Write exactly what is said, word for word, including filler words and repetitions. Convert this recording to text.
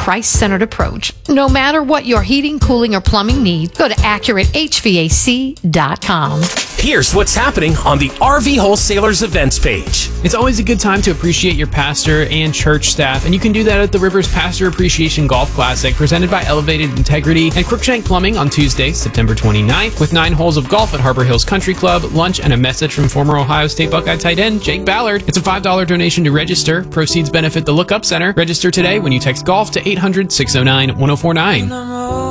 price-centered approach. No matter what your heating, cooling, or plumbing needs, go to accurate H V A C dot com. Here's what's happening on the R V Wholesalers events page. It's always a good time to appreciate your pastor and church staff, and you can do that at the Rivers Pastor Appreciation Golf Classic, presented by Elevated Integrity and Crookshank Plumbing on Tuesday, September twenty-ninth, with nine holes of golf at Harbor Hills Country Club, lunch, and a message from former Ohio State Buckeye tight end Jake Ballard. It's a five dollars donation to register. Proceeds benefit the Look Up Center. Register today when you text golf to eight hundred, six oh nine, one oh four nine.